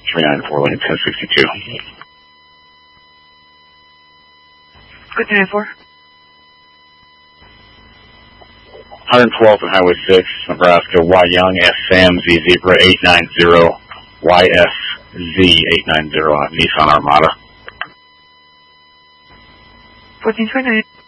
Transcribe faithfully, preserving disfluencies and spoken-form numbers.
three nine four, lane ten sixty-two. Good three nine four. one twelfth and Highway six, Nebraska, Y Young, S Sam, Z Zebra eight nine zero, Y S Z eight nine zero, Nissan Armada. fourteen twenty-nine.